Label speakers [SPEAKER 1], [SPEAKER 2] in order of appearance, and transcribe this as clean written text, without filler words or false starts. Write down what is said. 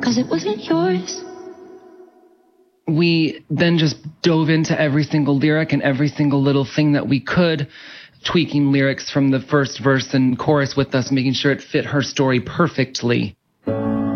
[SPEAKER 1] 'cause it wasn't yours.
[SPEAKER 2] We then just dove into every single lyric and every single little thing that we could, tweaking lyrics from the first verse and chorus with us, making sure it fit her story perfectly.